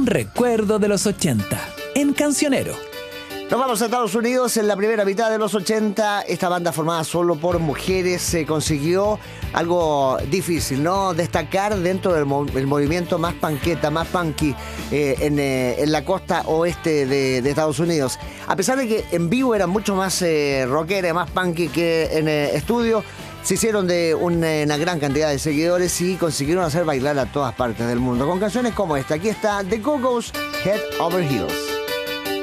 Un recuerdo de los 80 en Cancionero. Nos vamos a Estados Unidos. En la primera mitad de los 80, esta banda formada solo por mujeres consiguió algo difícil, ¿no? Destacar dentro del movimiento más panqueta, más punky en la costa oeste de Estados Unidos. A pesar de que en vivo eran mucho más rockera, más punky que en estudio, se hicieron de una gran cantidad de seguidores y consiguieron hacer bailar a todas partes del mundo con canciones como esta. Aquí está The Go-Go's Head Over Heels.